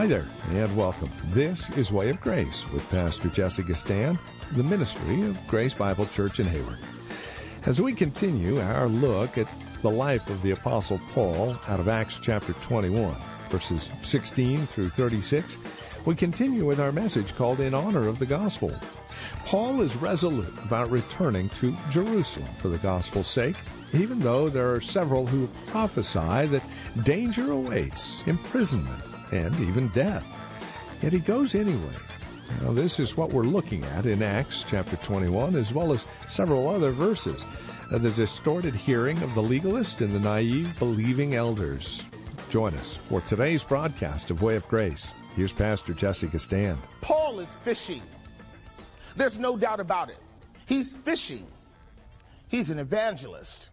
Hi there, and welcome. This is Way of Grace with Pastor Jesse Gastan, the ministry of Grace Bible Church in Hayward. As we continue our look at the life of the Apostle Paul out of Acts chapter 21, verses 16 through 36, we continue with our message called In Honor of the Gospel. Paul is resolute about returning to Jerusalem for the gospel's sake, even though there are several who prophesy that danger awaits, imprisonment, and even death. Yet he goes anyway. Now, this is what we're looking at in Acts chapter 21, as well as several other verses. The distorted hearing of the legalist and the naive believing elders. Join us for today's broadcast of Way of Grace. Here's Pastor Jesse Gastan. Paul is fishing. There's no doubt about it. He's fishing. He's an evangelist.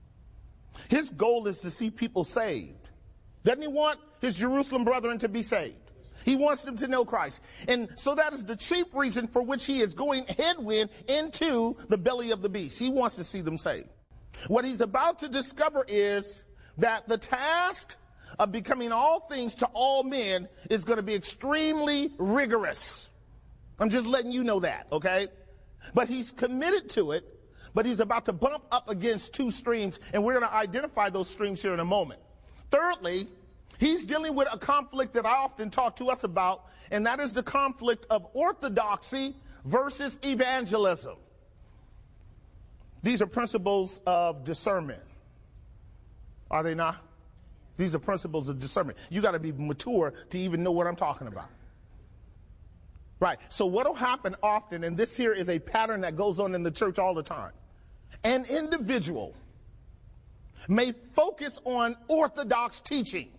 His goal is to see people saved. Doesn't he want his Jerusalem brethren to be saved? He wants them to know Christ. And so that is the chief reason for which he is going headwind into the belly of the beast. He wants to see them saved. What he's about to discover is that the task of becoming all things to all men is going to be extremely rigorous. I'm just letting you know that, okay? But he's committed to it, but he's about to bump up against two streams, and we're going to identify those streams here in a moment. Thirdly, he's dealing with a conflict that I often talk to us about, and that is the conflict of orthodoxy versus evangelism. These are principles of discernment. Are they not? These are principles of discernment. You got to be mature to even know what I'm talking about. Right. So what will happen often, and this here is a pattern that goes on in the church all the time. An individual may focus on orthodox teaching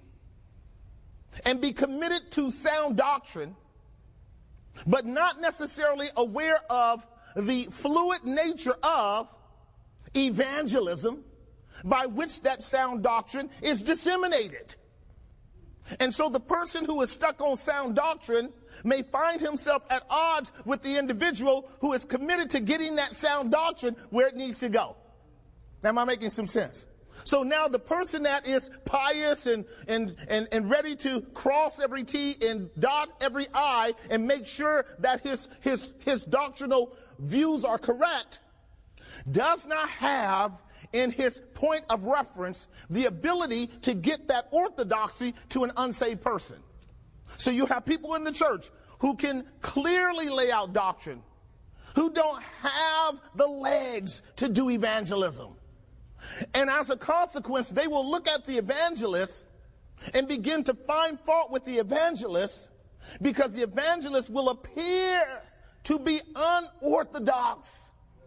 and be committed to sound doctrine, but not necessarily aware of the fluid nature of evangelism by which that sound doctrine is disseminated. And so the person who is stuck on sound doctrine may find himself at odds with the individual who is committed to getting that sound doctrine where it needs to go. Am I making some sense? So now the person that is pious and ready to cross every T and dot every I and make sure that his doctrinal views are correct does not have in his point of reference the ability to get that orthodoxy to an unsaved person. So you have people in the church who can clearly lay out doctrine, who don't have the legs to do evangelism. And as a consequence, they will look at the evangelist and begin to find fault with the evangelist because the evangelist will appear to be unorthodox.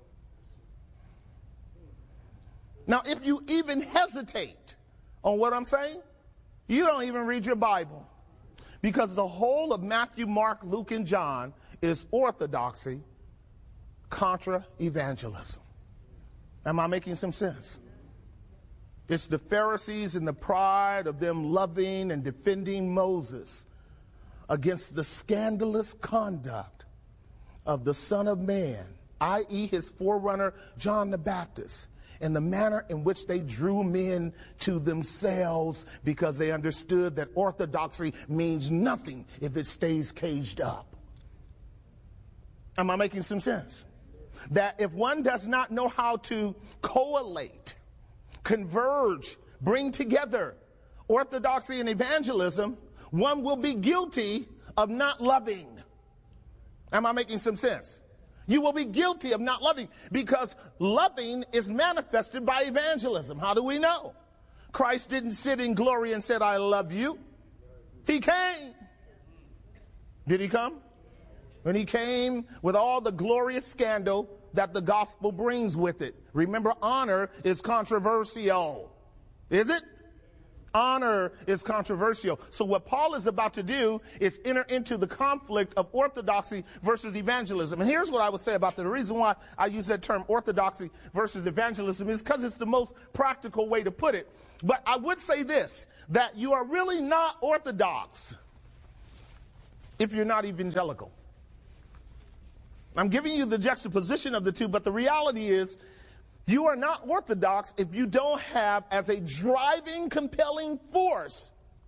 Now, if you even hesitate on what I'm saying, you don't even read your Bible. Because the whole of Matthew, Mark, Luke, and John is orthodoxy contra evangelism. Am I making some sense? It's the Pharisees and the pride of them loving and defending Moses against the scandalous conduct of the Son of Man, i.e. his forerunner, John the Baptist, and the manner in which they drew men to themselves because they understood that orthodoxy means nothing if it stays caged up. Am I making some sense? That if one does not know how to collate, converge, bring together orthodoxy and evangelism, one will be guilty of not loving. Am I making some sense? You will be guilty of not loving because loving is manifested by evangelism. How do we know? Christ didn't sit in glory and said, I love you. He came. Did he come? When he came with all the glorious scandal that the gospel brings with it. Remember, honor is controversial. Is it? Honor is controversial. So what Paul is about to do is enter into the conflict of orthodoxy versus evangelism. And here's what I would say about that. The reason why I use that term orthodoxy versus evangelism is because it's the most practical way to put it. But I would say this, that you are really not orthodox if you're not evangelical. I'm giving you the juxtaposition of the two, but the reality is you are not orthodox if you don't have as a driving, compelling force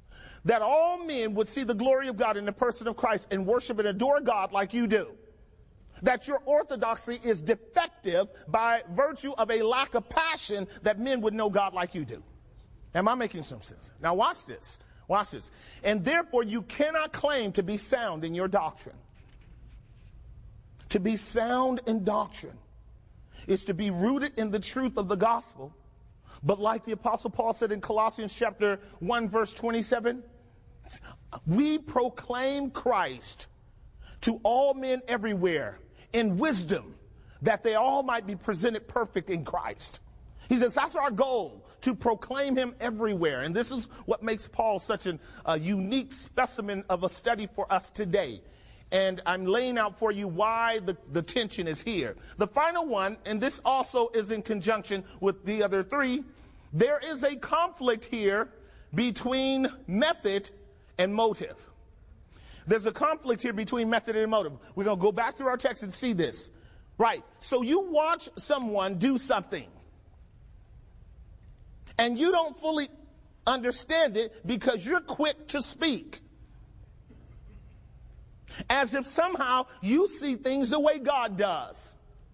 that all men would see the glory of God in the person of Christ and worship and adore God like you do. That your orthodoxy is defective by virtue of a lack of passion that men would know God like you do. Am I making some sense? Now watch this. Watch this. And therefore you cannot claim to be sound in your doctrine. To be sound in doctrine is to be rooted in the truth of the gospel. But like the Apostle Paul said in Colossians chapter 1 verse 27, we proclaim Christ to all men everywhere in wisdom, that they all might be presented perfect in Christ. He says that's our goal, to proclaim him everywhere. And this is what makes Paul such a unique specimen of a study for us today. And I'm laying out for you why the tension is here. The final one, and this also is in conjunction with the other three, there is a conflict here between method and motive. There's a conflict here between method and motive. We're going to go back through our text and see this. Right. So you watch someone do something, and you don't fully understand it because you're quick to speak. As if somehow you see things the way God does.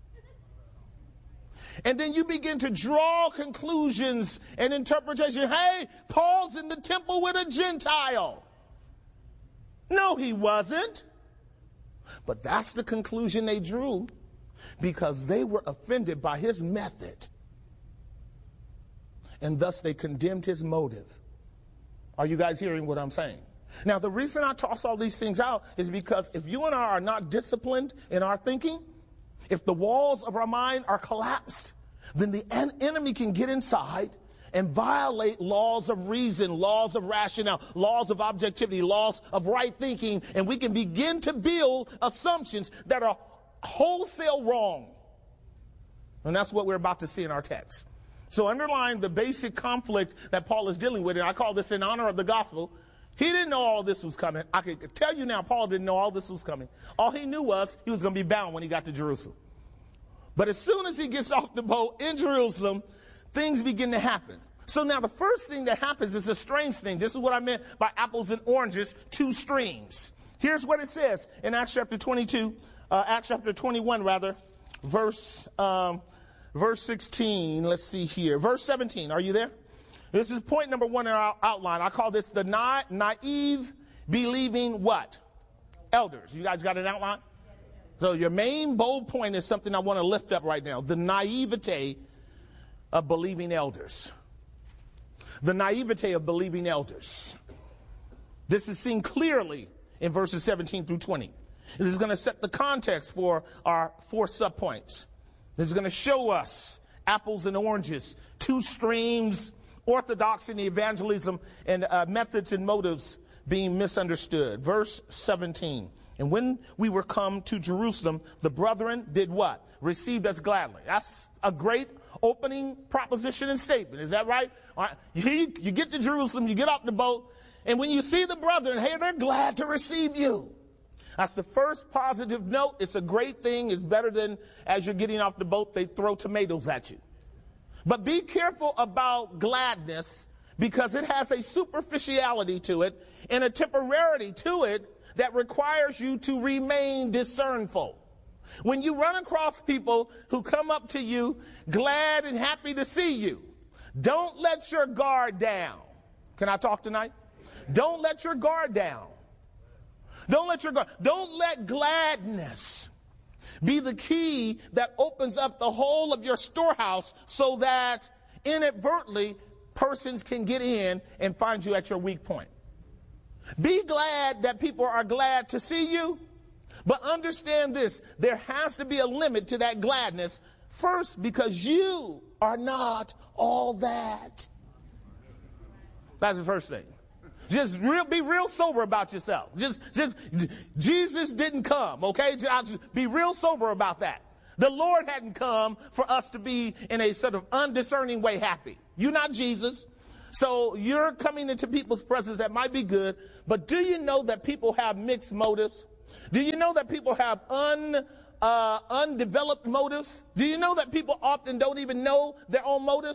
And then you begin to draw conclusions and interpretation. Hey, Paul's in the temple with a Gentile. No, he wasn't. But that's the conclusion they drew because they were offended by his method. And thus they condemned his motive. Are you guys hearing what I'm saying? Now, the reason I toss all these things out is because if you and I are not disciplined in our thinking, if the walls of our mind are collapsed, then the enemy can get inside and violate laws of reason, laws of rationale, laws of objectivity, laws of right thinking, and we can begin to build assumptions that are wholesale wrong. And that's what we're about to see in our text. So underlying the basic conflict that Paul is dealing with, and I call this in honor of the gospel, he didn't know all this was coming. I can tell you now, Paul didn't know all this was coming. All he knew was he was going to be bound when he got to Jerusalem. But as soon as he gets off the boat in Jerusalem, things begin to happen. So now the first thing that happens is a strange thing. This is what I meant by apples and oranges, two streams. Here's what it says in Acts chapter 21 rather, verse 16. Let's see here. Verse 17. Are you there? This is point number one in our outline. I call this the naive believing what? Elders. You guys got an outline? So your main bold point is something I want to lift up right now. The naivete of believing elders. The naivete of believing elders. This is seen clearly in verses 17 through 20. This is going to set the context for our 4 subpoints. This is going to show us apples and oranges, two streams, orthodoxy and evangelism, and methods and motives being misunderstood. Verse 17. And when we were come to Jerusalem, the brethren did what? Received us gladly. That's a great opening proposition and statement. Is that right? All right. You get to Jerusalem, you get off the boat, and when you see the brethren, hey, they're glad to receive you. That's the first positive note. It's a great thing. It's better than as you're getting off the boat, they throw tomatoes at you. But be careful about gladness because it has a superficiality to it and a temporarity to it that requires you to remain discernful. When you run across people who come up to you glad and happy to see you, don't let your guard down. Can I talk tonight? Don't let your guard down. Don't let gladness be the key that opens up the whole of your storehouse so that inadvertently persons can get in and find you at your weak point. Be glad that people are glad to see you, but understand this, there has to be a limit to that gladness. First, because you are not all that. That's the first thing. Just be real sober about yourself. Just Jesus didn't come, okay? Just be real sober about that. The Lord hadn't come for us to be in a sort of undiscerning way happy. You're not Jesus. So you're coming into people's presence that might be good, but do you know that people have mixed motives? Do you know that people have undeveloped motives? Do you know that people often don't even know their own motives?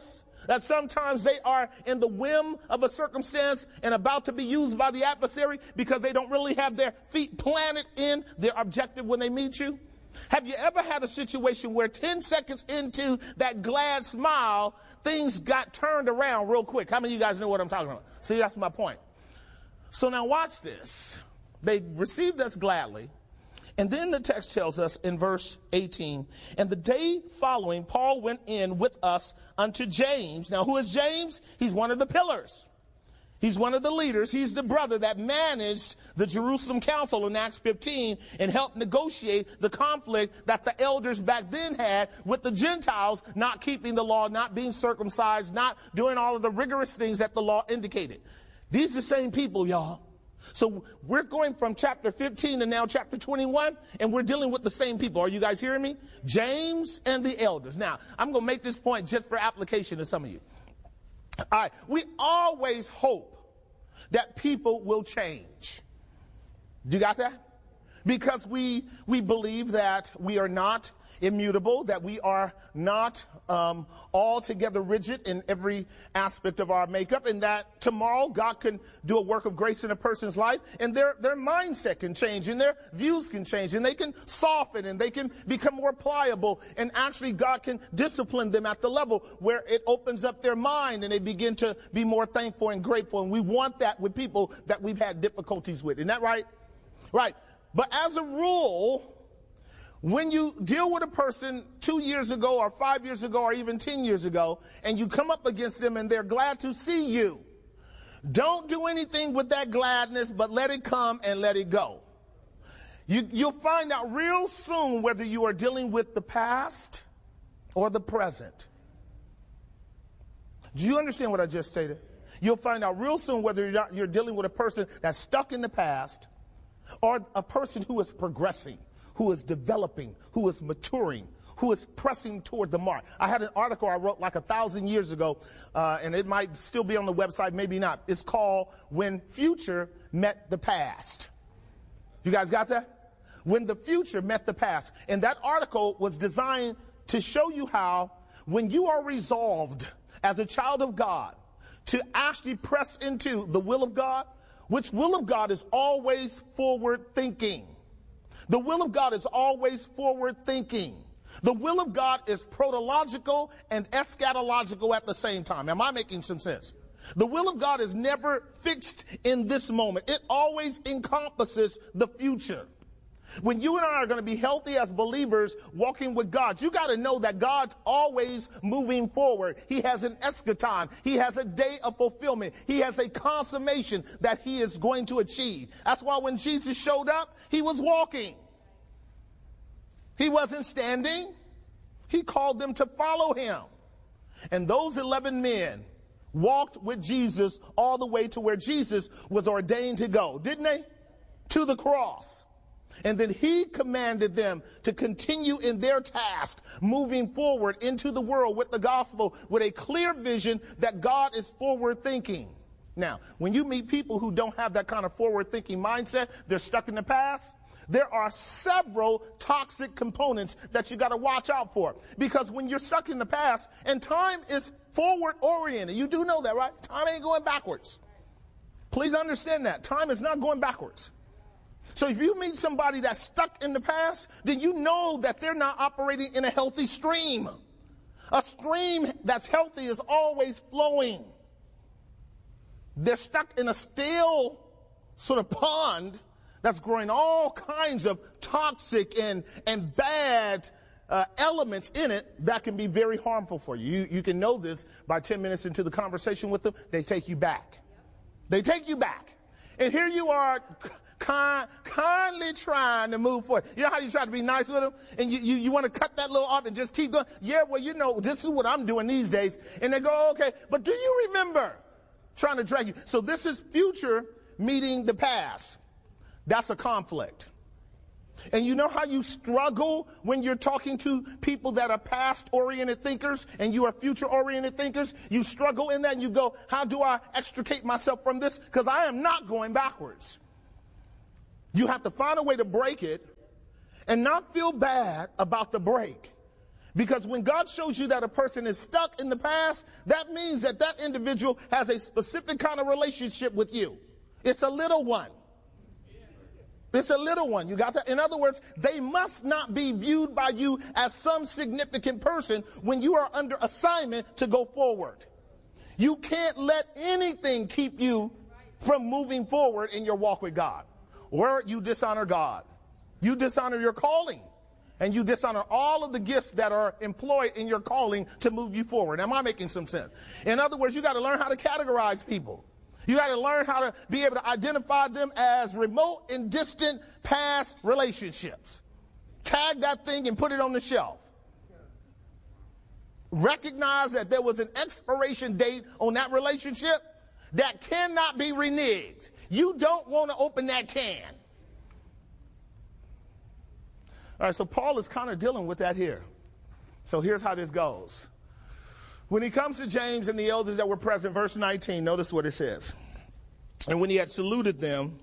that sometimes they are in the whim of a circumstance and about to be used by the adversary because they don't really have their feet planted in their objective when they meet you? Have you ever had a situation where 10 seconds into that glad smile, things got turned around real quick? How many of you guys know what I'm talking about? See, that's my point. So now watch this. They received us gladly. And then the text tells us in verse 18, and the day following, Paul went in with us unto James. Now, who is James? He's one of the pillars. He's one of the leaders. He's the brother that managed the Jerusalem Council in Acts 15 and helped negotiate the conflict that the elders back then had with the Gentiles not keeping the law, not being circumcised, not doing all of the rigorous things that the law indicated. These are the same people, y'all. So we're going from chapter 15 to now chapter 21, and we're dealing with the same people. Are you guys hearing me? James and the elders. Now, I'm going to make this point just for application to some of you. All right, we always hope that people will change. You got that? Because we believe that we are not immutable, that we are not altogether rigid in every aspect of our makeup, and that tomorrow God can do a work of grace in a person's life, and their mindset can change, and their views can change, and they can soften, and they can become more pliable, and actually God can discipline them at the level where it opens up their mind, and they begin to be more thankful and grateful, and we want that with people that we've had difficulties with. Isn't that right? Right. But as a rule, when you deal with a person 2 years ago or 5 years ago or even 10 years ago, and you come up against them and they're glad to see you, don't do anything with that gladness, but let it come and let it go. You'll find out real soon whether you are dealing with the past or the present. Do you understand what I just stated? You'll find out real soon whether you're dealing with a person that's stuck in the past or a person who is progressing, who is developing, who is maturing, who is pressing toward the mark. I had an article I wrote like 1,000 years ago, and it might still be on the website, maybe not. It's called When Future Met the Past. You guys got that? When the future met the past. And that article was designed to show you how when you are resolved as a child of God to actually press into the will of God, which will of God is always forward thinking. The will of God is always forward thinking. The will of God is protological and eschatological at the same time. Am I making some sense? The will of God is never fixed in this moment. It always encompasses the future. When you and I are going to be healthy as believers walking with God, you got to know that God's always moving forward. He has an eschaton. He has a day of fulfillment. He has a consummation that he is going to achieve. That's why when Jesus showed up, he was walking. He wasn't standing. He called them to follow him. And those 11 men walked with Jesus all the way to where Jesus was ordained to go, didn't they? To the cross. And then he commanded them to continue in their task, moving forward into the world with the gospel, with a clear vision that God is forward thinking. Now, when you meet people who don't have that kind of forward thinking mindset, they're stuck in the past, there are several toxic components that you got to watch out for. Because when you're stuck in the past, and time is forward oriented, you do know that, right? Time ain't going backwards. Please understand that. Time is not going backwards. So if you meet somebody that's stuck in the past, then you know that they're not operating in a healthy stream. A stream that's healthy is always flowing. They're stuck in a stale sort of pond that's growing all kinds of toxic and bad elements in it that can be very harmful for you. You can know this by 10 minutes into the conversation with them. They take you back. They take you back. And here you are kindly trying to move forward. You know how you try to be nice with them? And you want to cut that little off and just keep going? Yeah, well, you know, this is what I'm doing these days. And they go, okay, but do you remember? Trying to drag you. So this is future meeting the past. That's a conflict. And you know how you struggle when you're talking to people that are past-oriented thinkers and you are future-oriented thinkers? You struggle in that and you go, how do I extricate myself from this? Because I am not going backwards. You have to find a way to break it and not feel bad about the break. Because when God shows you that a person is stuck in the past, that means that that individual has a specific kind of relationship with you. It's a little one. It's a little one. You got that? In other words, they must not be viewed by you as some significant person when you are under assignment to go forward. You can't let anything keep you from moving forward in your walk with God. Or you dishonor God. You dishonor your calling. And you dishonor all of the gifts that are employed in your calling to move you forward. Am I making some sense? In other words, you got to learn how to categorize people. You got to learn how to be able to identify them as remote and distant past relationships. Tag that thing and put it on the shelf. Recognize that there was an expiration date on that relationship that cannot be reneged. You don't want to open that can. All right, so Paul is kind of dealing with that here. So here's how this goes. When he comes to James and the elders that were present, verse 19, notice what it says. And when he had saluted them,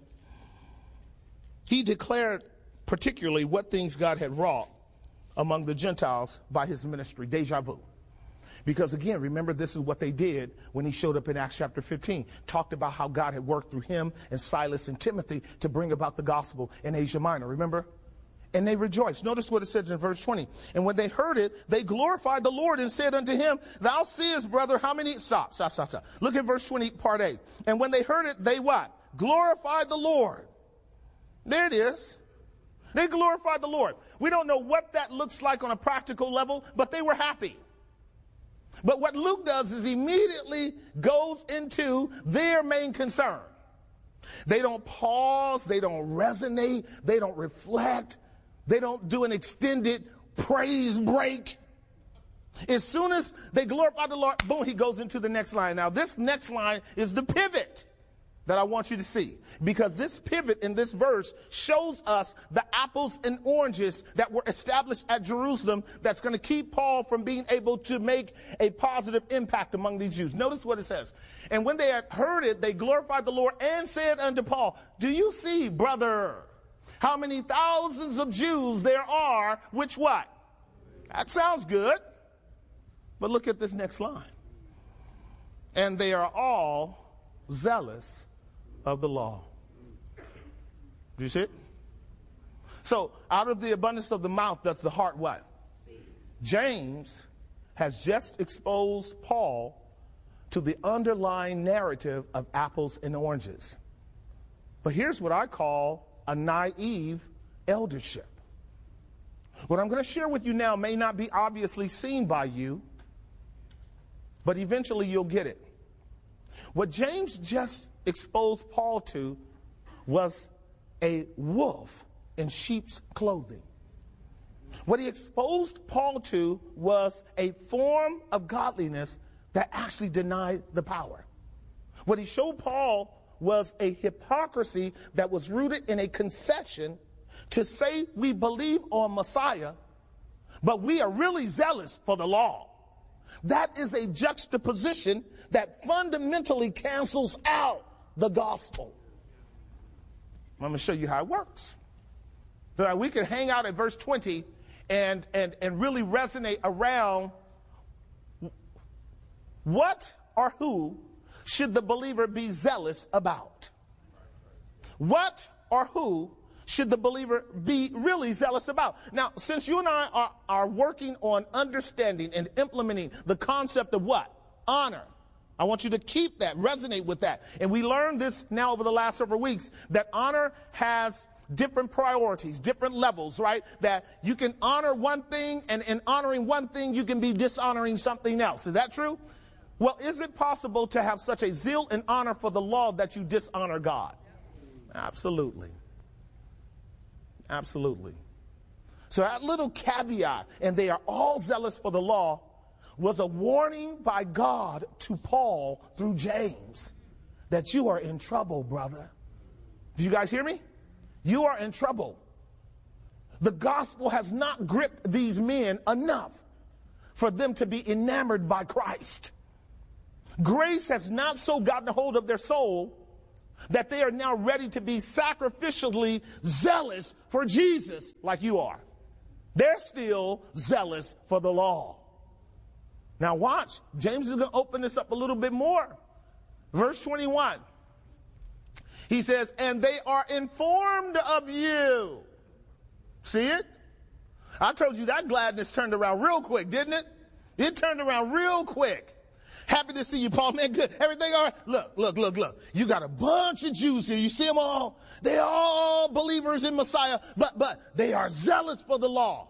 he declared particularly what things God had wrought among the Gentiles by his ministry. Deja vu. Because again, remember, this is what they did when he showed up in Acts chapter 15. Talked about how God had worked through him and Silas and Timothy to bring about the gospel in Asia Minor. Remember? And they rejoiced. Notice what it says in verse 20. And when they heard it, they glorified the Lord and said unto him, Thou seest, brother, how many... Stop. Look at verse 20, part A. And when they heard it, they what? Glorified the Lord. There it is. They glorified the Lord. We don't know what that looks like on a practical level, but they were happy. But what Luke does is immediately goes into their main concern. They don't pause. They don't resonate. They don't reflect. They don't do an extended praise break. As soon as they glorify the Lord, boom, he goes into the next line. Now, this next line is the pivot that I want you to see. Because this pivot in this verse shows us the apples and oranges that were established at Jerusalem that's going to keep Paul from being able to make a positive impact among these Jews. Notice what it says. And when they had heard it, they glorified the Lord and said unto Paul, Do you see, brother, how many thousands of Jews there are, which what? That sounds good. But look at this next line. And they are all zealous of the law. Do you see it? So, out of the abundance of the mouth, does the heart what? James has just exposed Paul to the underlying narrative of apples and oranges. But here's what I call a naive eldership. What I'm going to share with you now may not be obviously seen by you, but eventually you'll get it. What James just exposed Paul to was a wolf in sheep's clothing. What he exposed Paul to was a form of godliness that actually denied the power. What he showed Paul was a hypocrisy that was rooted in a concession to say we believe on Messiah, but we are really zealous for the law. That is a juxtaposition that fundamentally cancels out the gospel. I'm going to show you how it works. We can hang out at verse 20 and really resonate around what or who should the believer be zealous about? What or who should the believer be really zealous about? Now, since you and I are working on understanding and implementing the concept of what? Honor. I want you to keep that, resonate with that. And we learned this now over the last several weeks, that honor has different priorities, different levels, right? That you can honor one thing, and in honoring one thing, you can be dishonoring something else. Is that true? Well, is it possible to have such a zeal and honor for the law that you dishonor God? Absolutely. Absolutely. So that little caveat, and they are all zealous for the law, was a warning by God to Paul through James that you are in trouble, brother. Do you guys hear me? You are in trouble. The gospel has not gripped these men enough for them to be enamored by Christ. Grace has not so gotten a hold of their soul that they are now ready to be sacrificially zealous for Jesus like you are. They're still zealous for the law. Now watch. James is going to open this up a little bit more. Verse 21. He says, and they are informed of you. See it? I told you that gladness turned around real quick, didn't it? It turned around real quick. Happy to see you, Paul. Man, good. Everything all right? Look. You got a bunch of Jews here. You see them all? They are all believers in Messiah, but they are zealous for the law.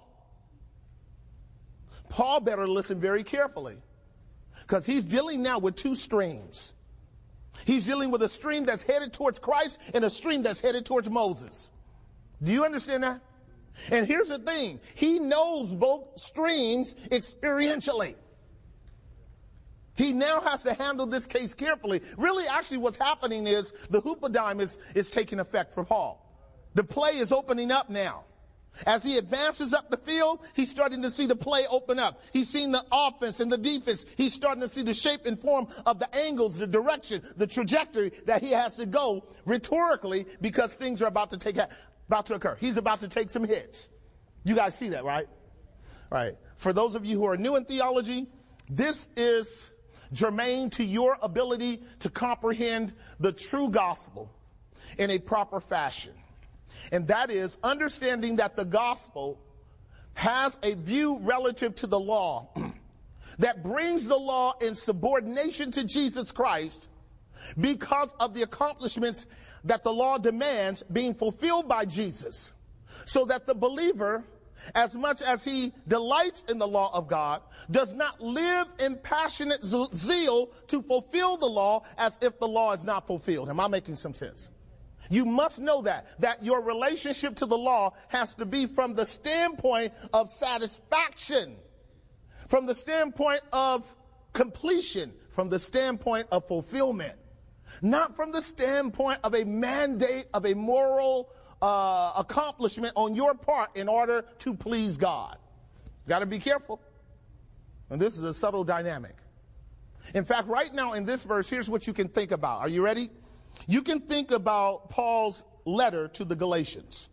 Paul better listen very carefully, because he's dealing now with two streams. He's dealing with a stream that's headed towards Christ and a stream that's headed towards Moses. Do you understand that? And here's the thing. He knows both streams experientially. He now has to handle this case carefully. Really, actually, what's happening is the hooperdime is taking effect for Paul. The play is opening up now. As he advances up the field, he's starting to see the play open up. He's seeing the offense and the defense. He's starting to see the shape and form of the angles, the direction, the trajectory that he has to go rhetorically, because things are about to occur. He's about to take some hits. You guys see that, right? Right. For those of you who are new in theology, this is germane to your ability to comprehend the true gospel in a proper fashion. And that is understanding that the gospel has a view relative to the law that brings the law in subordination to Jesus Christ because of the accomplishments that the law demands being fulfilled by Jesus, so that the believer, as much as he delights in the law of God, does not live in passionate zeal to fulfill the law as if the law is not fulfilled. Am I making some sense? You must know that your relationship to the law has to be from the standpoint of satisfaction, from the standpoint of completion, from the standpoint of fulfillment, not from the standpoint of a mandate of a moral accomplishment on your part in order to please God. Got to be careful. And this is a subtle dynamic. In fact, right now in this verse, here's what you can think about. Are you ready? You can think about Paul's letter to the Galatians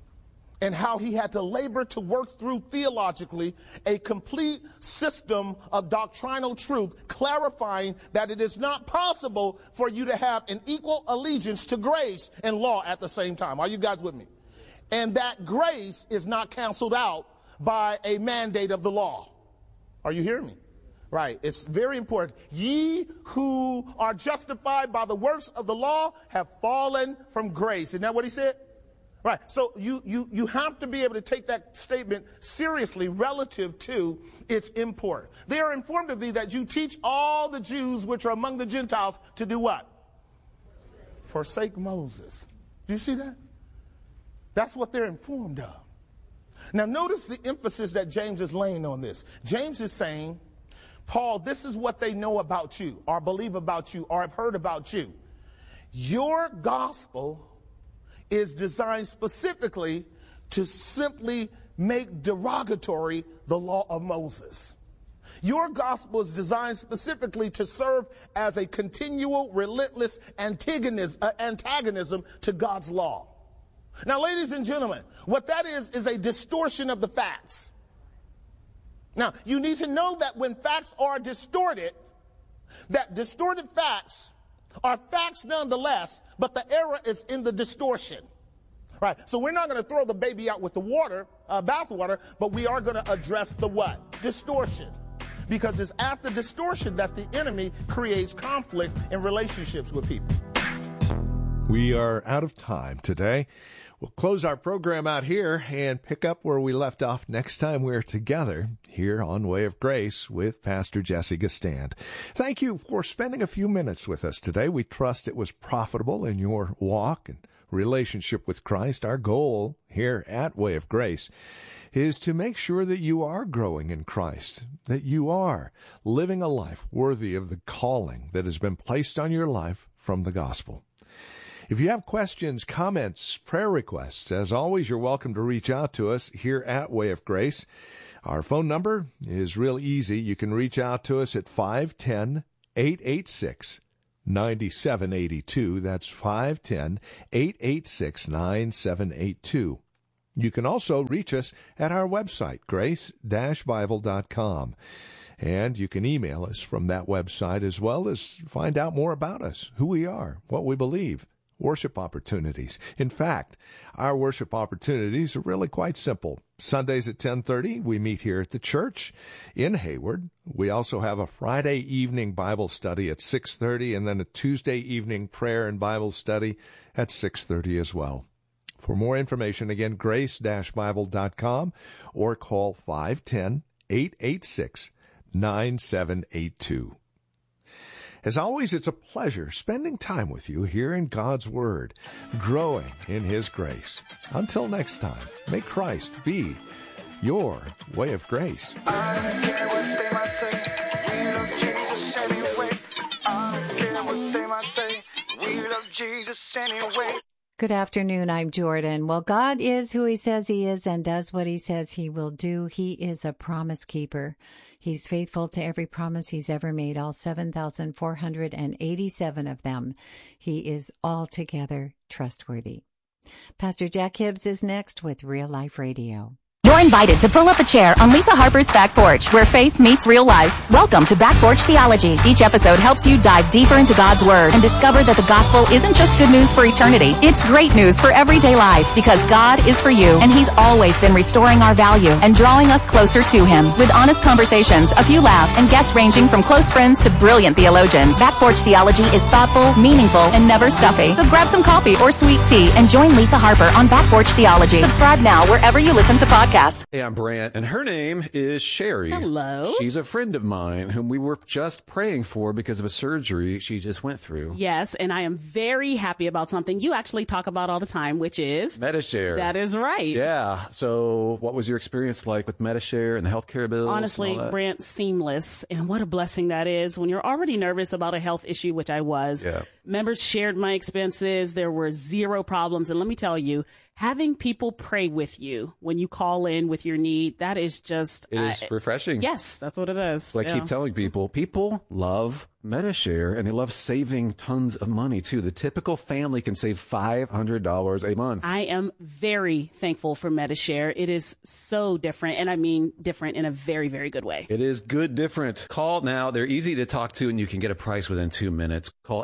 and how he had to labor to work through theologically a complete system of doctrinal truth, clarifying that it is not possible for you to have an equal allegiance to grace and law at the same time. Are you guys with me? And that grace is not canceled out by a mandate of the law. Are you hearing me? Right. It's very important. Ye who are justified by the works of the law have fallen from grace. Isn't that what he said? Right. So you have to be able to take that statement seriously relative to its import. They are informed of thee that you teach all the Jews which are among the Gentiles to do what? Forsake Moses. Do you see that? That's what they're informed of. Now notice the emphasis that James is laying on this. James is saying, Paul, this is what they know about you, or believe about you, or have heard about you. Your gospel is designed specifically to simply make derogatory the law of Moses. Your gospel is designed specifically to serve as a continual, relentless antagonism to God's law. Now, ladies and gentlemen, what that is a distortion of the facts. Now, you need to know that when facts are distorted, that distorted facts are facts nonetheless, but the error is in the distortion. Right? So we're not going to throw the baby out with the bathwater, but we are going to address the what? Distortion. Because it's at the distortion that the enemy creates conflict in relationships with people. We are out of time today. We'll close our program out here and pick up where we left off next time we're together here on Way of Grace with Pastor Jesse Gistand. Thank you for spending a few minutes with us today. We trust it was profitable in your walk and relationship with Christ. Our goal here at Way of Grace is to make sure that you are growing in Christ, that you are living a life worthy of the calling that has been placed on your life from the gospel. If you have questions, comments, prayer requests, as always, you're welcome to reach out to us here at Way of Grace. Our phone number is real easy. You can reach out to us at 510-886-9782. That's 510-886-9782. You can also reach us at our website, grace-bible.com. And you can email us from that website as well as find out more about us, who we are, what we believe, worship opportunities. In fact, our worship opportunities are really quite simple. Sundays at 10:30, we meet here at the church in Hayward. We also have a Friday evening Bible study at 6:30 and then a Tuesday evening prayer and Bible study at 6:30 as well. For more information, again, grace-bible.com or call 510-886-9782. As always, it's a pleasure spending time with you here in God's Word, growing in His grace. Until next time, may Christ be your way of grace. I don't care what they might say, we love Jesus anyway. I don't care what they might say, we love Jesus anyway. Good afternoon, I'm Jordan. Well, God is who He says He is and does what He says He will do. He is a promise keeper. He's faithful to every promise He's ever made, all 7,487 of them. He is altogether trustworthy. Pastor Jack Hibbs is next with Real Life Radio. You're invited to pull up a chair on Lisa Harper's Back Porch, where faith meets real life. Welcome to Back Porch Theology. Each episode helps you dive deeper into God's Word and discover that the gospel isn't just good news for eternity. It's great news for everyday life because God is for you, and He's always been restoring our value and drawing us closer to Him with honest conversations, a few laughs, and guests ranging from close friends to brilliant theologians. Back Porch Theology is thoughtful, meaningful, and never stuffy. So grab some coffee or sweet tea and join Lisa Harper on Back Porch Theology. Subscribe now wherever you listen to podcasts. Hey, I'm Brant, and her name is Sherry. Hello. She's a friend of mine whom we were just praying for because of a surgery she just went through. Yes, and I am very happy about something you actually talk about all the time, which is Medi-Share. That is right. Yeah. So what was your experience like with Medi-Share and the healthcare bills? Honestly, and all that? Brant, seamless. And what a blessing that is when you're already nervous about a health issue, which I was. Yeah. Members shared my expenses. There were zero problems. And let me tell you, having people pray with you when you call in with your need, that is just... It is refreshing. Yes, that's what it is. But I keep telling people love Medi-Share, and they love saving tons of money, too. The typical family can save $500 a month. I am very thankful for Medi-Share. It is so different, and I mean different in a very, very good way. It is good different. Call now. They're easy to talk to, and you can get a price within 2 minutes. Call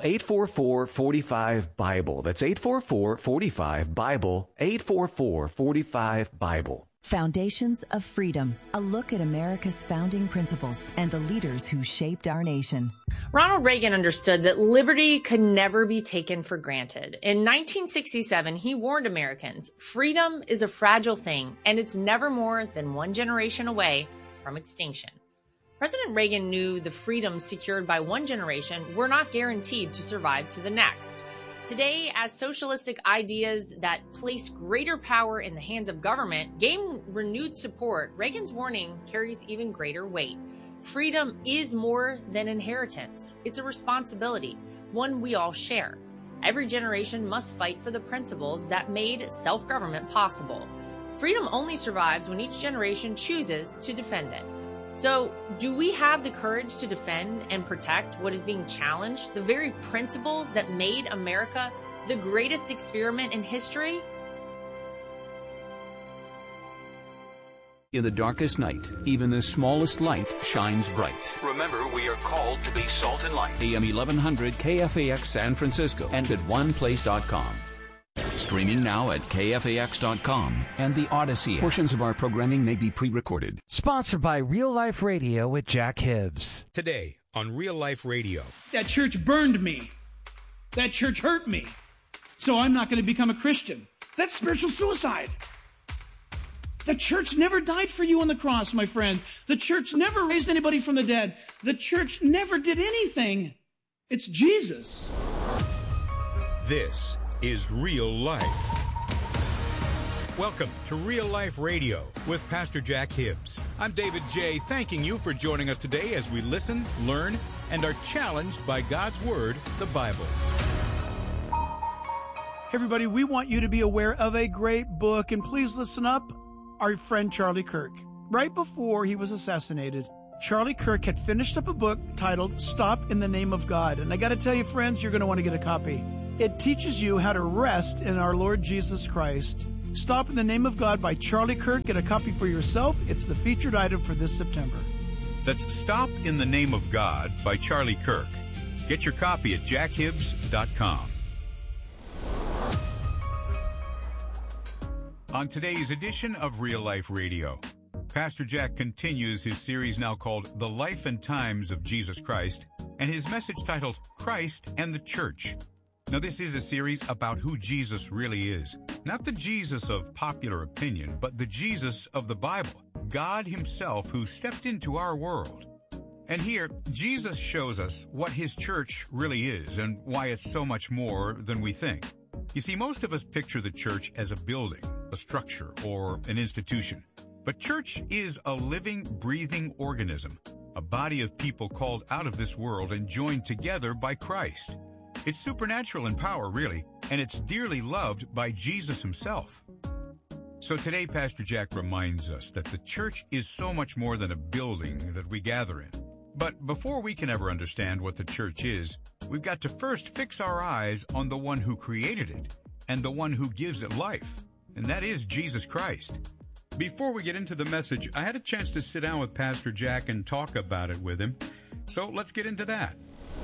844-45-BIBLE. That's 844-45-BIBLE. 844-45-BIBLE. Foundations of Freedom, a look at America's founding principles and the leaders who shaped our nation. Ronald Reagan understood that liberty could never be taken for granted. In 1967, he warned Americans, freedom is a fragile thing, and it's never more than one generation away from extinction. President Reagan knew the freedoms secured by one generation were not guaranteed to survive to the next. Today, as socialistic ideas that place greater power in the hands of government gain renewed support, Reagan's warning carries even greater weight. Freedom is more than inheritance. It's a responsibility, one we all share. Every generation must fight for the principles that made self-government possible. Freedom only survives when each generation chooses to defend it. So, do we have the courage to defend and protect what is being challenged, the very principles that made America the greatest experiment in history? In the darkest night, even the smallest light shines bright. Remember, we are called to be salt and light. AM 1100 KFAX San Francisco and at oneplace.com. Streaming now at KFAX.com and the Odyssey. Portions of our programming may be pre-recorded. Sponsored by Real Life Radio with Jack Hibbs. Today on Real Life Radio. That church burned me. That church hurt me. So I'm not going to become a Christian. That's spiritual suicide. The church never died for you on the cross, my friend. The church never raised anybody from the dead. The church never did anything. It's Jesus. This is Real Life. Welcome to Real Life Radio with Pastor Jack Hibbs. I'm David J., thanking you for joining us today as we listen, learn, and are challenged by God's Word, the Bible. Everybody, we want you to be aware of a great book, and please listen up. Our friend Charlie Kirk. Right before he was assassinated, Charlie Kirk had finished up a book titled Stop in the Name of God. And I got to tell you, friends, you're going to want to get a copy. It teaches you how to rest in our Lord Jesus Christ Stop in the Name of God by Charlie Kirk. Get a copy for yourself. It's the featured item for this September. That's Stop in the Name of God by Charlie Kirk. Get your copy at jackhibbs.com. On today's edition of Real Life Radio, Pastor Jack continues his series now called The Life and Times of Jesus Christ, and his message titled Christ and the Church. Now, this is a series about who Jesus really is. Not the Jesus of popular opinion, but the Jesus of the Bible, God himself who stepped into our world. And here, Jesus shows us what his church really is and why it's so much more than we think. You see, most of us picture the church as a building, a structure, or an institution. But church is a living, breathing organism, a body of people called out of this world and joined together by Christ. It's supernatural in power, really, and it's dearly loved by Jesus himself. So today, Pastor Jack reminds us that the church is so much more than a building that we gather in. But before we can ever understand what the church is, we've got to first fix our eyes on the one who created it and the one who gives it life, and that is Jesus Christ. Before we get into the message, I had a chance to sit down with Pastor Jack and talk about it with him. So let's get into that.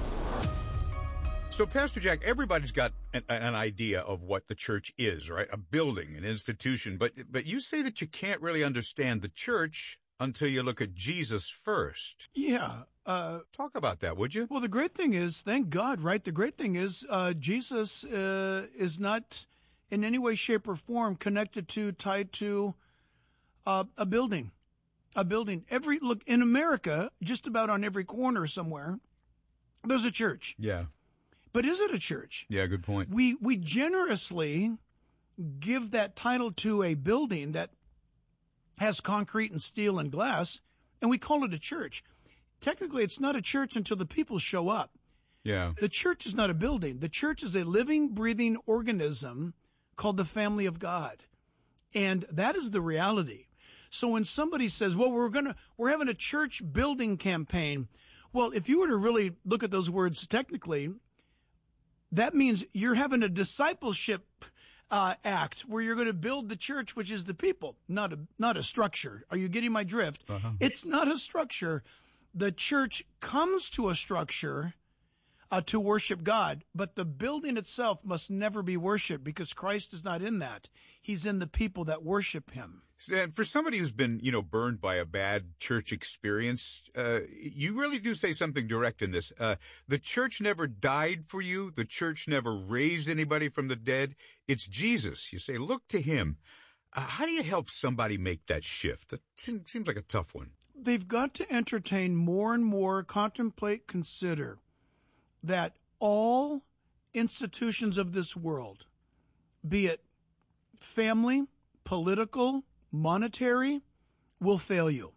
So, Pastor Jack, everybody's got an idea of what the church is, right? A building, an institution. But you say that you can't really understand the church until you look at Jesus first. Yeah. Talk about that, would you? Well, the great thing is, thank God, right? The great thing is Jesus is not in any way, shape, or form connected to, tied to a building. A building. Look, in America, just about on every corner somewhere, there's a church. Yeah. But is it a church? Yeah, good point. We generously give that title to a building that has concrete and steel and glass, and we call it a church. Technically, it's not a church until the people show up. Yeah. The church is not a building. The church is a living, breathing organism called the family of God. And that is the reality. So when somebody says, well, we're having a church building campaign. Well, if you were to really look at those words technically, that means you're having a discipleship act where you're going to build the church, which is the people, not a structure. Are you getting my drift? Uh-huh. It's not a structure. The church comes to a structure to worship God, but the building itself must never be worshiped because Christ is not in that. He's in the people that worship him. And for somebody who's been, burned by a bad church experience, you really do say something direct in this. The church never died for you. The church never raised anybody from the dead. It's Jesus. You say, look to him. How do you help somebody make that shift? That seems like a tough one. They've got to entertain more and more, contemplate, consider that all institutions of this world, be it family, political, monetary, will fail you.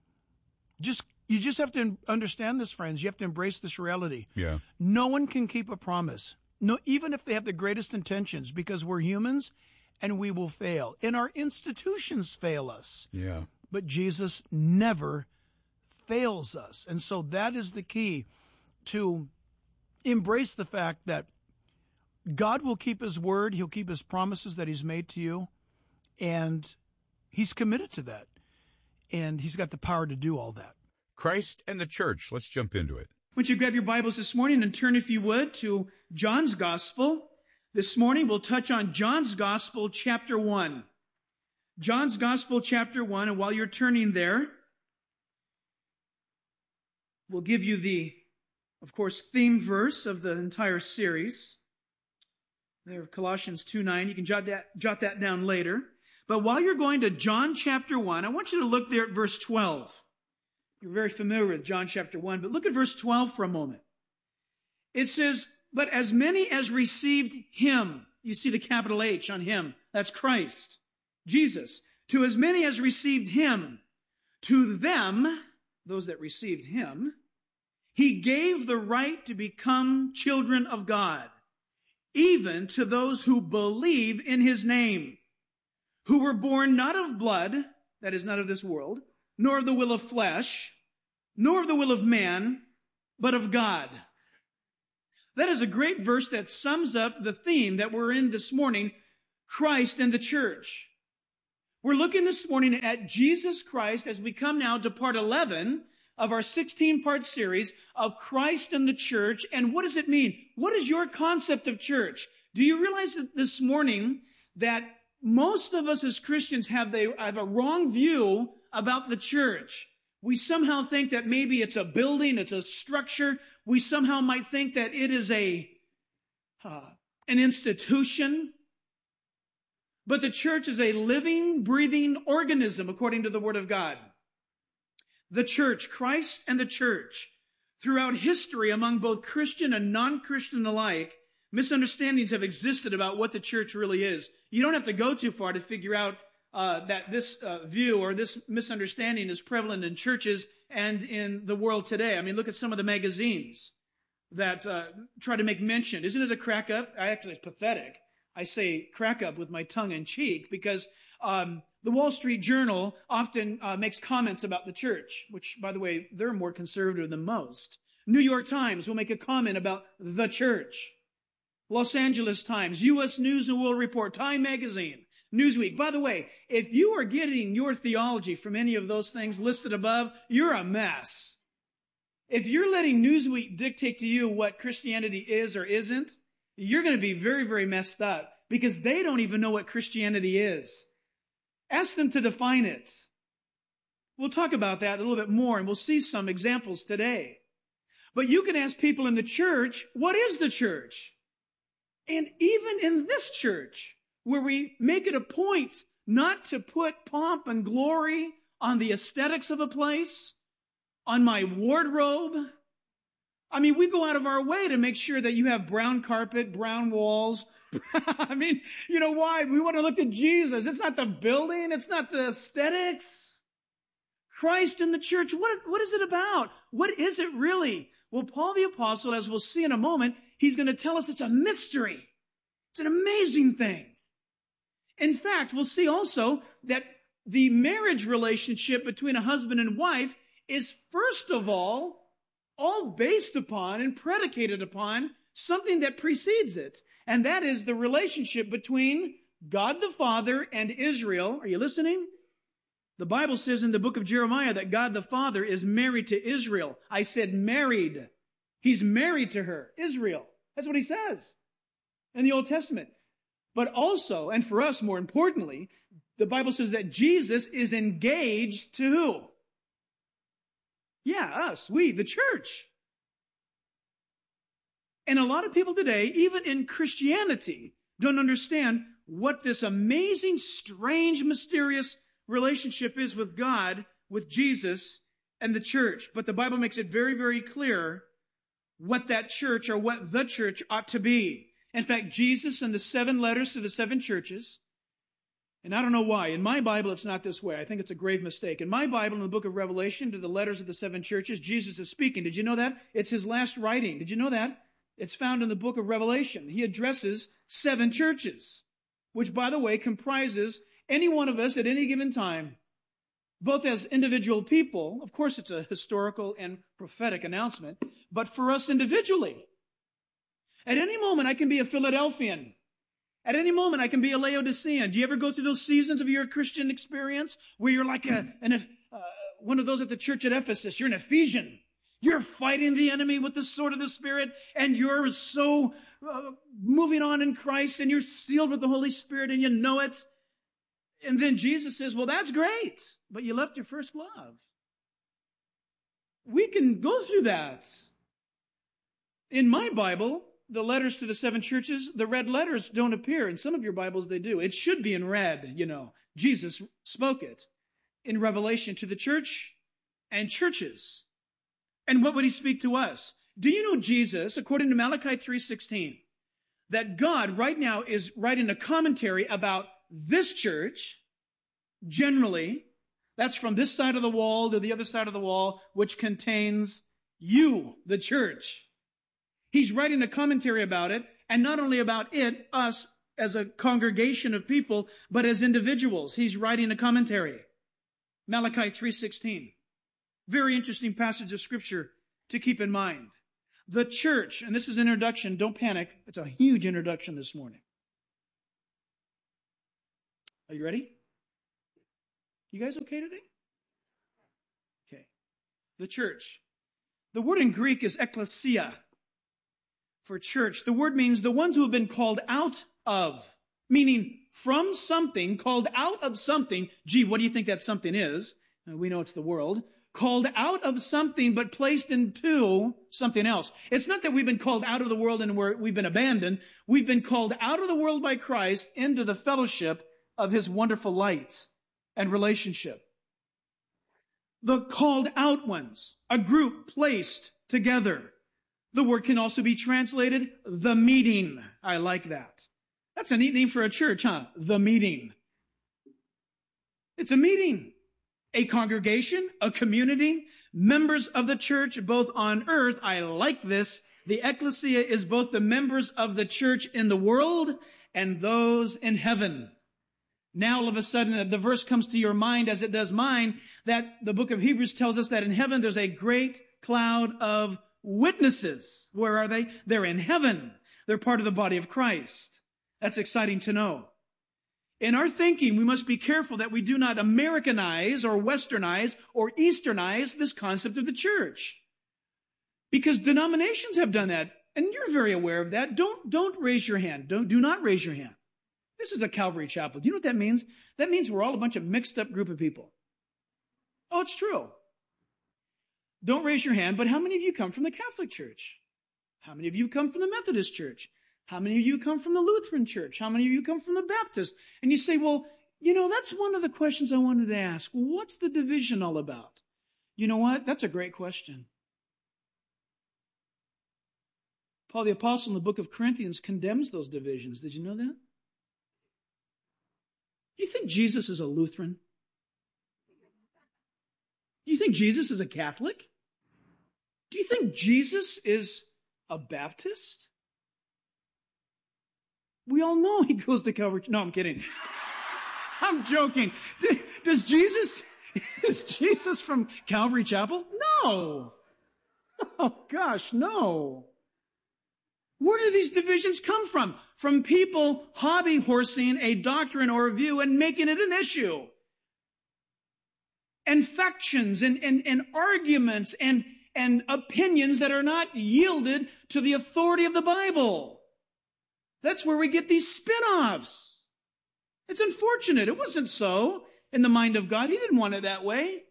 You just have to understand this, friends. You have to embrace this reality. Yeah. No one can keep a promise. No, even if they have the greatest intentions, because we're humans and we will fail. And our institutions fail us. Yeah. But Jesus never fails us. And so that is the key, to embrace the fact that God will keep his word. He'll keep his promises that he's made to you. And he's committed to that. And he's got the power to do all that. Christ and the church. Let's jump into it. I want you to grab your Bibles this morning and turn, if you would, to John's Gospel. This morning we'll touch on John's Gospel, chapter 1. John's Gospel, chapter 1. And while you're turning there, we'll give you the, of course, theme verse of the entire series. There, Colossians 2:9. You can jot that down later. But while you're going to John chapter 1, I want you to look there at verse 12. You're very familiar with John chapter 1, but look at verse 12 for a moment. It says, but as many as received him, you see the capital H on him, that's Christ, Jesus. To as many as received him, to them, those that received him, he gave the right to become children of God, even to those who believe in his name, who were born not of blood, that is not of this world, nor of the will of flesh, nor of the will of man, but of God. That is a great verse that sums up the theme that we're in this morning, Christ and the church. We're looking this morning at Jesus Christ as we come now to part 11 of our 16-part series of Christ and the church. And what does it mean? What is your concept of church? Do you realize that this morning that most of us as Christians have a wrong view about the church? We somehow think that maybe it's a building, it's a structure. We somehow might think that it is an institution. But the church is a living, breathing organism according to the Word of God. The church, Christ and the church. Throughout history, among both Christian and non-Christian alike, misunderstandings have existed about what the church really is. You don't have to go too far to figure out that this view or this misunderstanding is prevalent in churches and in the world today. I mean, look at some of the magazines that try to make mention. Isn't it a crack up? Actually, it's pathetic. I say crack up with my tongue in cheek because the Wall Street Journal often makes comments about the church, which, by the way, they're more conservative than most. New York Times will make a comment about the church. Los Angeles Times, U.S. News and World Report, Time Magazine, Newsweek. By the way, if you are getting your theology from any of those things listed above, you're a mess. If you're letting Newsweek dictate to you what Christianity is or isn't, you're going to be very, very messed up because they don't even know what Christianity is. Ask them to define it. We'll talk about that a little bit more and we'll see some examples today. But you can ask people in the church, what is the church? And even in this church, where we make it a point not to put pomp and glory on the aesthetics of a place, on my wardrobe. I mean, we go out of our way to make sure that you have brown carpet, brown walls. I mean, you know why? We want to look at Jesus. It's not the building. It's not the aesthetics. Christ in the church. What is it about? What is it really? Well, Paul the Apostle, as we'll see in a moment, he's going to tell us it's a mystery. It's an amazing thing. In fact, we'll see also that the marriage relationship between a husband and wife is, first of all based upon and predicated upon something that precedes it. And that is the relationship between God the Father and Israel. Are you listening? The Bible says in the book of Jeremiah that God the Father is married to Israel. I said married. He's married to her, Israel. That's what he says in the Old Testament. But also, and for us more importantly, the Bible says that Jesus is engaged to who? Yeah, us, we, the church. And a lot of people today, even in Christianity, don't understand what this amazing, strange, mysterious relationship is with God, with Jesus, and the church. But the Bible makes it very, very clear what that church or what the church ought to be. In fact, Jesus in the 7 letters to the 7 churches, and I don't know why. In my Bible, it's not this way. I think it's a grave mistake. In my Bible, in the book of Revelation, to the letters of the 7 churches, Jesus is speaking. Did you know that? It's his last writing. Did you know that? It's found in the book of Revelation. He addresses 7 churches, which, by the way, comprises any one of us at any given time, both as individual people. Of course, it's a historical and prophetic announcement, but for us individually. At any moment, I can be a Philadelphian. At any moment, I can be a Laodicean. Do you ever go through those seasons of your Christian experience where you're like one of those at the church at Ephesus? You're an Ephesian. You're fighting the enemy with the sword of the Spirit, and you're so moving on in Christ, and you're sealed with the Holy Spirit, and you know it. And then Jesus says, well, that's great, but you left your first love. We can go through that. In my Bible, the letters to the 7 churches, the red letters don't appear. In some of your Bibles, they do. It should be in red, you know. Jesus spoke it in Revelation to the church and churches. And what would he speak to us? Do you know Jesus, according to Malachi 3:16, that God right now is writing a commentary about this church, generally, that's from this side of the wall to the other side of the wall, which contains you, the church. He's writing a commentary about it, and not only about it, us as a congregation of people, but as individuals. He's writing a commentary. Malachi 3:16. Very interesting passage of Scripture to keep in mind. The church, and this is an introduction, don't panic. It's a huge introduction this morning. Are you ready? You guys okay today? Okay. The church. The word in Greek is ekklesia for church. The word means the ones who have been called out of, meaning from something, called out of something. Gee, what do you think that something is? We know it's the world. Called out of something, but placed into something else. It's not that we've been called out of the world and we've been abandoned. We've been called out of the world by Christ into the fellowship of His wonderful light and relationship. The called out ones, a group placed together. The word can also be translated the meeting. I like that. That's a neat name for a church, huh? The meeting. It's a meeting. A congregation, a community, members of the church, both on earth. I like this. The ecclesia is both the members of the church in the world and those in heaven. Now, all of a sudden, the verse comes to your mind, as it does mine, that the book of Hebrews tells us that in heaven there's a great cloud of witnesses. Where are they? They're in heaven. They're part of the body of Christ. That's exciting to know. In our thinking, we must be careful that we do not Americanize or Westernize or Easternize this concept of the church. Because denominations have done that, and you're very aware of that. Don't raise your hand. Do not raise your hand. This is a Calvary Chapel. Do you know what that means? That means we're all a bunch of mixed up group of people. Oh, it's true. Don't raise your hand, but how many of you come from the Catholic Church? How many of you come from the Methodist Church? How many of you come from the Lutheran Church? How many of you come from the Baptist? And you say, well, that's one of the questions I wanted to ask. What's the division all about? You know what? That's a great question. Paul the Apostle in the book of Corinthians condemns those divisions. Did you know that? You think Jesus is a Lutheran? Do you think Jesus is a Catholic? Do you think Jesus is a Baptist? We all know he goes to Calvary. No, I'm kidding. I'm joking. Is Jesus from Calvary Chapel? No. Oh, gosh, no. Where do these divisions come from? From people hobby horsing a doctrine or a view and making it an issue. And factions and arguments and opinions that are not yielded to the authority of the Bible. That's where we get these spin-offs. It's unfortunate. It wasn't so in the mind of God. He didn't want it that way.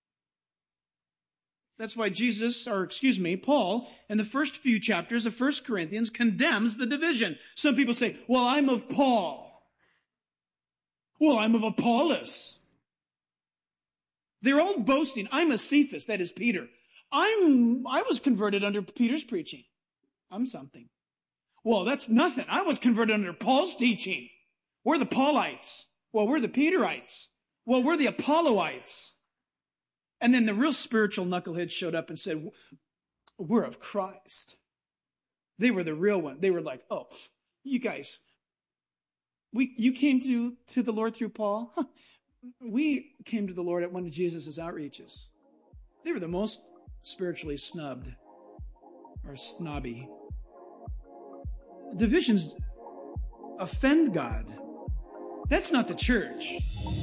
That's why Paul, in the first few chapters of 1 Corinthians, condemns the division. Some people say, well, I'm of Paul. Well, I'm of Apollos. They're all boasting. I'm a Cephas, that is Peter. I was converted under Peter's preaching. I'm something. Well, that's nothing. I was converted under Paul's teaching. We're the Paulites. Well, we're the Peterites. Well, we're the Apolloites. And then the real spiritual knuckleheads showed up and said, we're of Christ. They were the real one. They were like, oh, you guys, you came to the Lord through Paul? Huh. We came to the Lord at one of Jesus' outreaches. They were the most spiritually snubbed or snobby. Divisions offend God. That's not the church.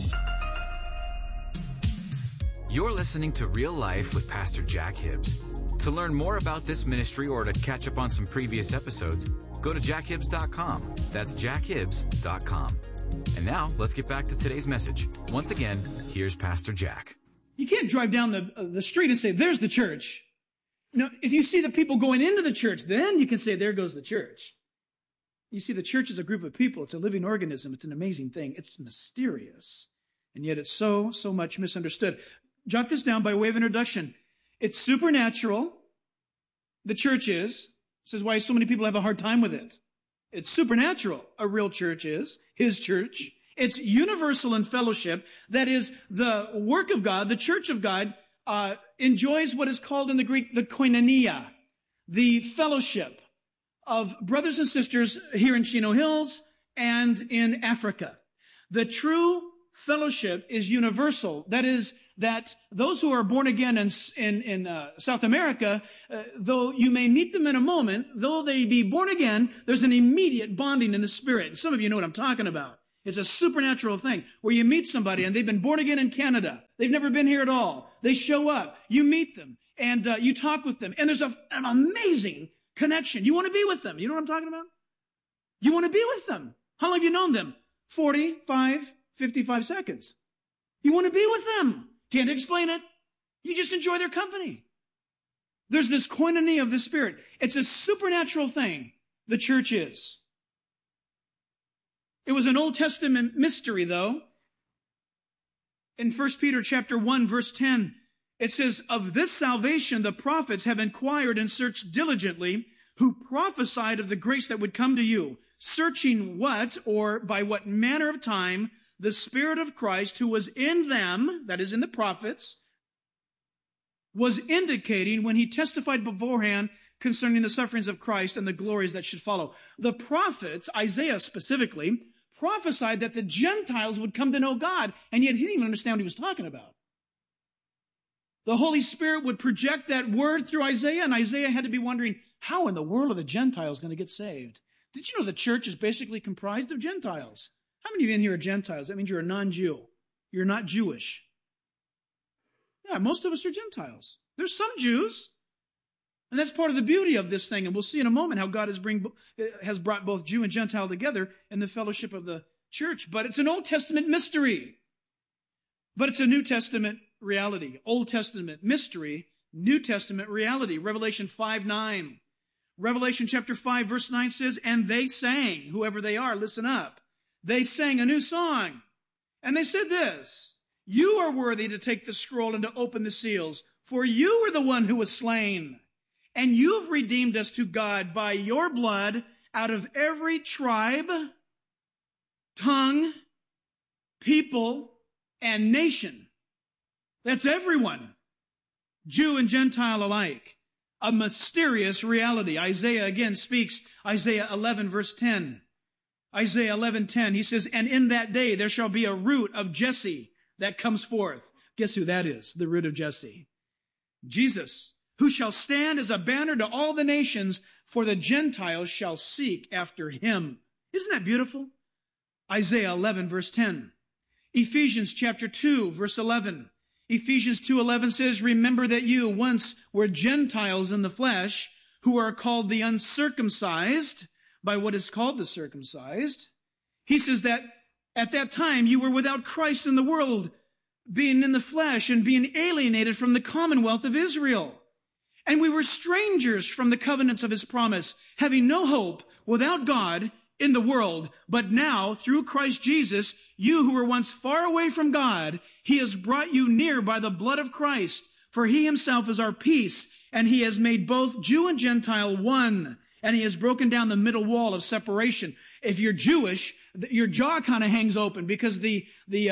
You're listening to Real Life with Pastor Jack Hibbs. To learn more about this ministry or to catch up on some previous episodes, go to jackhibbs.com. That's jackhibbs.com. And now, let's get back to today's message. Once again, here's Pastor Jack. You can't drive down the street and say, there's the church. No, if you see the people going into the church, then you can say, there goes the church. You see, the church is a group of people. It's a living organism. It's an amazing thing. It's mysterious. And yet it's so much misunderstood. Jot this down by way of introduction. It's supernatural. The church is. This is why so many people have a hard time with it. It's supernatural. A real church is. His church. It's universal in fellowship. That is, the work of God, the church of God, enjoys what is called in the Greek the koinonia, the fellowship of brothers and sisters here in Chino Hills and in Africa. The true fellowship is universal. That is, that those who are born again in South America, though you may meet them in a moment, though they be born again, there's an immediate bonding in the Spirit. Some of you know what I'm talking about. It's a supernatural thing where you meet somebody and they've been born again in Canada. They've never been here at all. They show up. You meet them and you talk with them. And there's an amazing connection. You want to be with them. You know what I'm talking about? You want to be with them. How long have you known them? 45, 55 seconds. You want to be with them. Can't explain it. You just enjoy their company. There's this koinonia of the Spirit. It's a supernatural thing, the church is. It was an Old Testament mystery, though. In 1 Peter chapter 1, verse 10, it says, "Of this salvation the prophets have inquired and searched diligently, who prophesied of the grace that would come to you, searching what, or by what manner of time, the Spirit of Christ who was in them," that is in the prophets, "was indicating when he testified beforehand concerning the sufferings of Christ and the glories that should follow." The prophets, Isaiah specifically, prophesied that the Gentiles would come to know God, and yet he didn't even understand what he was talking about. The Holy Spirit would project that word through Isaiah, and Isaiah had to be wondering, how in the world are the Gentiles going to get saved? Did you know the church is basically comprised of Gentiles? How many of you in here are Gentiles? That means you're a non-Jew. You're not Jewish. Yeah, most of us are Gentiles. There's some Jews. And that's part of the beauty of this thing. And we'll see in a moment how God has brought both Jew and Gentile together in the fellowship of the church. But it's an Old Testament mystery. But it's a New Testament reality. Old Testament mystery, New Testament reality. Revelation 5:9. Revelation chapter 5 verse 9 says, "And they sang," whoever they are, listen up. They sang a new song. And they said this, "You are worthy to take the scroll and to open the seals, for you were the one who was slain. And you've redeemed us to God by your blood out of every tribe, tongue, people, and nation." That's everyone, Jew and Gentile alike. A mysterious reality. Isaiah again speaks, Isaiah 11 verse 10. Isaiah 11:10, he says, "And in that day there shall be a root of Jesse that comes forth." Guess who that is? The root of Jesse. Jesus, "who shall stand as a banner to all the nations, for the Gentiles shall seek after him." Isn't that beautiful? Isaiah 11 verse 10. Ephesians chapter 2 verse 11. Ephesians 2:11 says, "Remember that you once were Gentiles in the flesh, who are called the uncircumcised by what is called the circumcised." He says that at that time you were without Christ in the world, being in the flesh and being alienated from the commonwealth of Israel. "And we were strangers from the covenants of his promise, having no hope, without God in the world. But now, through Christ Jesus, you who were once far away from God, he has brought you near by the blood of Christ. For he himself is our peace, and he has made both Jew and Gentile one. And he has broken down the middle wall of separation." If you're Jewish, your jaw kind of hangs open, because the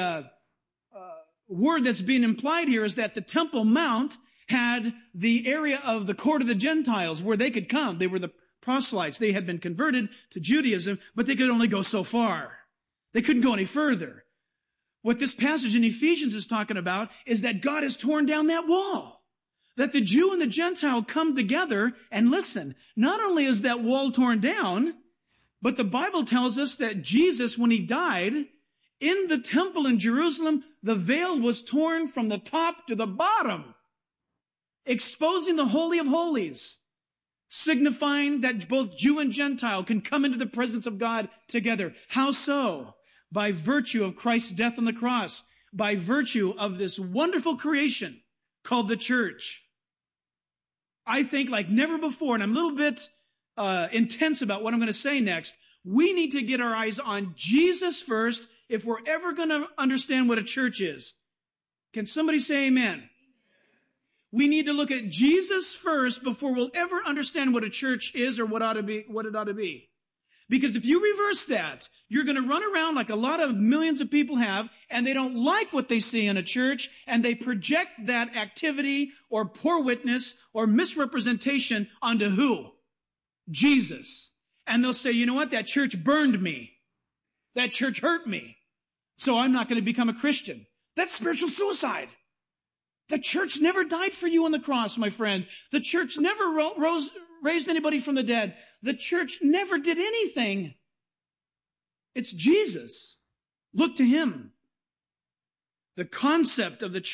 word that's being implied here is that the Temple Mount had the area of the court of the Gentiles where they could come. They were the proselytes. They had been converted to Judaism, but they could only go so far. They couldn't go any further. What this passage in Ephesians is talking about is that God has torn down that wall. That the Jew and the Gentile come together, and listen, not only is that wall torn down, but the Bible tells us that Jesus, when he died, in the temple in Jerusalem, the veil was torn from the top to the bottom, exposing the Holy of Holies, signifying that both Jew and Gentile can come into the presence of God together. How so? By virtue of Christ's death on the cross, by virtue of this wonderful creation called the church. I think like never before, and I'm a little bit intense about what I'm going to say next, we need to get our eyes on Jesus first if we're ever going to understand what a church is. Can somebody say amen? We need to look at Jesus first before we'll ever understand what a church is or what it ought to be. Because if you reverse that, you're going to run around like a lot of millions of people have, and they don't like what they see in a church, and they project that activity or poor witness or misrepresentation onto who? Jesus. And they'll say, you know what? That church burned me. That church hurt me. So I'm not going to become a Christian. That's spiritual suicide. The church never died for you on the cross, my friend. The church never raised anybody from the dead. The church never did anything. It's Jesus. Look to him. The concept of the